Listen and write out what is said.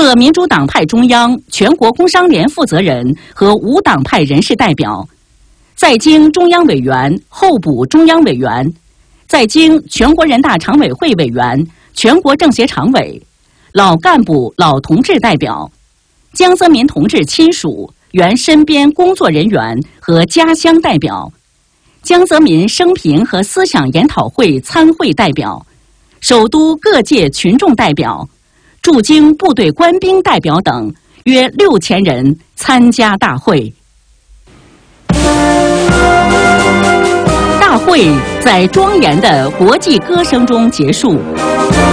各民主党派中央、全国工商联负责人和无党派人士代表，在京中央委员、候补中央委员，在京全国人大常委会委员、全国政协常委，老干部、老同志代表，江泽民同志亲属、原身边工作人员和家乡代表，江泽民生平和思想研讨会参会代表，首都各界群众代表，驻京部队官兵代表等约6000人参加大会。大会在庄严的国际歌声中结束。